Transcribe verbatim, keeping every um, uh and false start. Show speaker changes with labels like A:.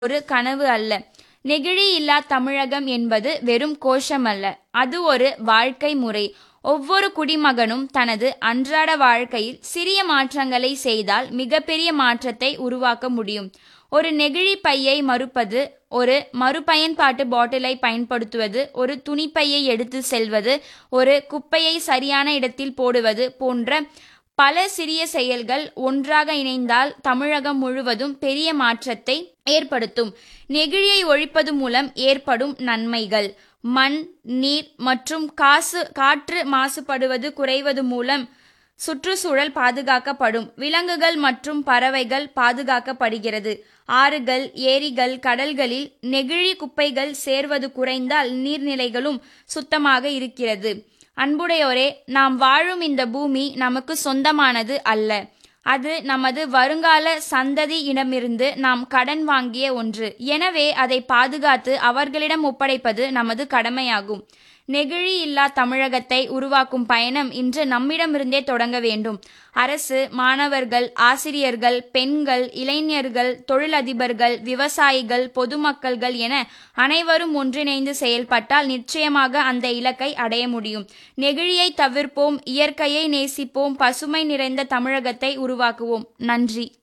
A: ஒரு கனவு அல்ல. நெகிழி இல்லா தமிழகம் என்பது வெறும் கோஷம் அல்ல, அது ஒரு வாழ்க்கை முறை. ஒவ்வொரு குடிமகனும் தனது அன்றாட வாழ்க்கையில் சிறிய மாற்றங்களை செய்தால் மிகப்பெரிய மாற்றத்தை உருவாக்க முடியும். ஒரு நெகிழி பையை மறுப்பது, ஒரு மறுபயன்பாட்டு பாட்டிலை பயன்படுத்துவது, ஒரு துணிப்பையை எடுத்து செல்வது, ஒரு குப்பையை சரியான இடத்தில் போடுவது போன்ற பல சிறிய செயல்கள் ஒன்றாக இணைந்தால் தமிழகம் முழுவதும் பெரிய மாற்றத்தை ஏற்படுத்தும். நெகிழியை ஒழிப்பது மூலம் ஏற்படும் நன்மைகள்: மண், நீர் மற்றும் காசு காற்று மாசுபடுவது குறைவது மூலம் சுற்றுச்சூழல் பாதுகாக்கப்படும். விலங்குகள் மற்றும் பறவைகள் பாதுகாக்கப்படுகிறது. ஆறுகள், ஏரிகள், கடல்களில் நெகிழி குப்பைகள் சேர்வது குறைந்தால் நீர்நிலைகளும் சுத்தமாக இருக்கிறது. அன்புடையோரே, நாம் வாழும் இந்த பூமி நமக்கு சொந்தமானது அல்ல. அது நமது வருங்கால சந்ததியிடமிருந்து நாம் கடன் வாங்கிய ஒன்று. எனவே அதை பாதுகாத்து அவர்களிடம் ஒப்படைப்பது நமது கடமையாகும். நெகிழி இல்லா தமிழகத்தை உருவாக்கும் பயணம் இன்று நம்மிடமிருந்தே தொடங்க வேண்டும். அரசு, மாணவர்கள், ஆசிரியர்கள், பெண்கள், இளைஞர்கள், தொழிலதிபர்கள், விவசாயிகள், பொதுமக்கள்கள் என அனைவரும் ஒன்றிணைந்து செயல்பட்டால் நிச்சயமாக அந்த இலக்கை அடைய முடியும். நெகிழியை தவிர்ப்போம், இயற்கையை நேசிப்போம், பசுமை நிறைந்த தமிழகத்தை உருவாக்குவோம். நன்றி.